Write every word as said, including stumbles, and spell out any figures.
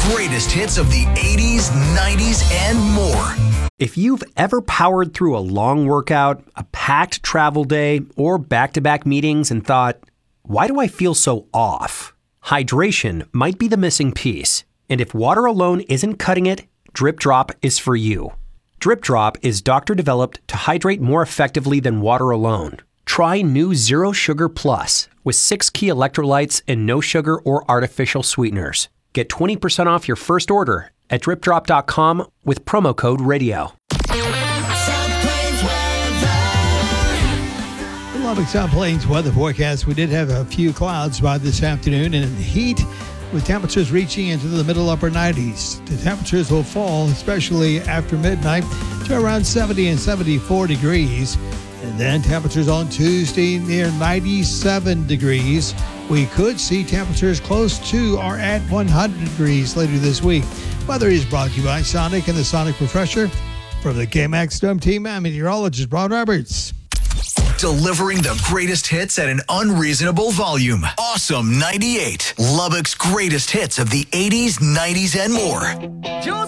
greatest hits of the eighties, nineties, and more. If you've ever powered through a long workout, a packed travel day, or back-to-back meetings and thought, why do I feel so off? Hydration might be the missing piece. And if water alone isn't cutting it, Drip Drop is for you. Drip Drop is doctor-developed to hydrate more effectively than water alone. Try new Zero Sugar Plus with six key electrolytes and no sugar or artificial sweeteners. Get twenty percent off your first order at drip drop dot com with promo code radio. The Lubbock South Plains weather forecast. We did have a few clouds by this afternoon and heat with temperatures reaching into the middle upper nineties. The temperatures will fall, especially after midnight, to around seventy and seventy-four degrees. And then temperatures on Tuesday near ninety-seven degrees. We could see temperatures close to or at one hundred degrees later this week. Weather is brought to you by Sonic and the Sonic Refresher. From the K-Max Storm Team, I'm meteorologist Ron Roberts. Delivering the greatest hits at an unreasonable volume. Awesome ninety-eight. Lubbock's greatest hits of the eighties, nineties, and more.